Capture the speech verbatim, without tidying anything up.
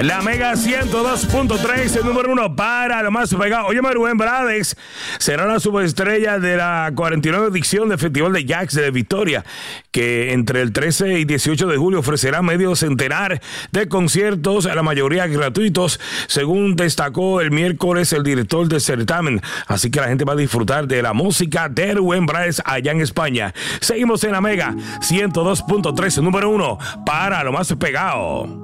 La Mega ciento dos punto tres, el número uno para lo más pegado. Oye, Rubén Blades será la superestrella de la cuarenta y nueve edición del Festival de Jazz de Victoria, que entre el trece y dieciocho de julio ofrecerá medio centenar de conciertos, la mayoría gratuitos, según destacó el miércoles el director del certamen. Así que la gente va a disfrutar de la música de Rubén Blades allá en España. Seguimos en la Mega ciento dos punto tres, número uno para lo más pegado.